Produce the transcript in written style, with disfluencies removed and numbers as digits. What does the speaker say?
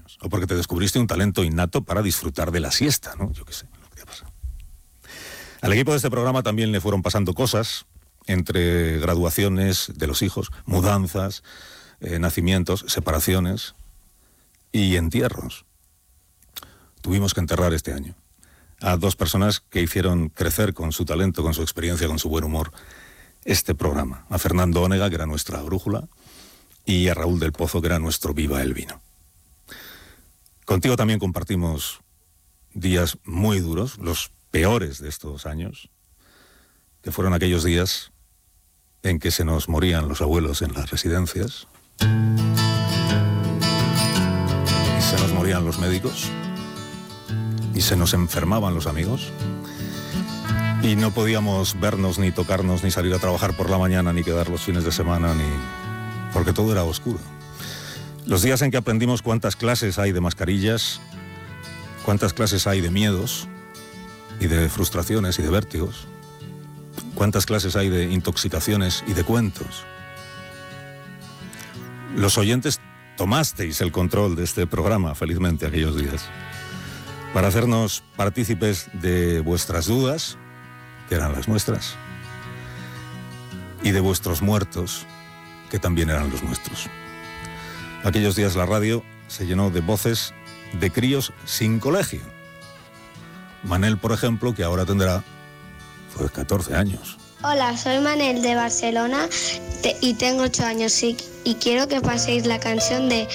años, o porque te descubriste un talento innato para disfrutar de la siesta, ¿no? Yo qué sé, lo que te ha pasado. Al equipo de este programa también le fueron pasando cosas, entre graduaciones de los hijos, mudanzas, nacimientos, separaciones y entierros. Tuvimos que enterrar este año a 2 personas que hicieron crecer con su talento, con su experiencia, con su buen humor este programa. A Fernando Onega, que era nuestra brújula, y a Raúl del Pozo, que era nuestro Viva el Vino. Contigo también compartimos días muy duros, los peores de estos años, que fueron aquellos días en que se nos morían los abuelos en las residencias y se nos morían los médicos y se nos enfermaban los amigos y no podíamos vernos, ni tocarnos, ni salir a trabajar por la mañana, ni quedar los fines de semana, porque todo era oscuro. Los días en que aprendimos cuántas clases hay de mascarillas, cuántas clases hay de miedos y de frustraciones y de vértigos, cuántas clases hay de intoxicaciones y de cuentos. Los oyentes tomasteis el control de este programa, felizmente, aquellos días, para hacernos partícipes de vuestras dudas, que eran las nuestras, y de vuestros muertos, que también eran los nuestros. Aquellos días la radio se llenó de voces de críos sin colegio. Manel, por ejemplo, que ahora tendrá 14 años. Hola, soy Manel de Barcelona y tengo 8 años y quiero que paséis la canción de